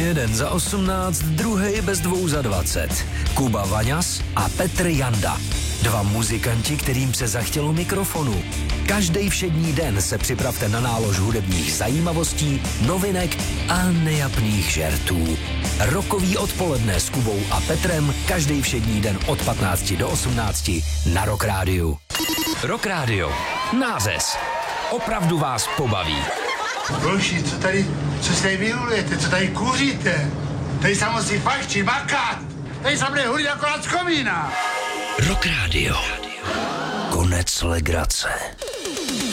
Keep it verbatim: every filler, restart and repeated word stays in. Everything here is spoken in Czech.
Jeden za osmnáct, druhý bez dvou za dvacet. Kuba Vaňas a Petr Janda. Dva muzikanti, kterým se zachtělo mikrofonu. Každý všední den se připravte na nálož hudebních zajímavostí, novinek a nejapných žertů. Rokový odpoledne s Kubou a Petrem každý všední den od patnácti do osmnácti na Rock Rádiu. Rock Rádio. Nářez. Opravdu vás pobaví. Boži, co tady, co se tady vyhulujete, co tady kouříte? Tady se musí fakt makat. Tady se bude hulit akorát z komína. Rock Rádio. Konec legrace.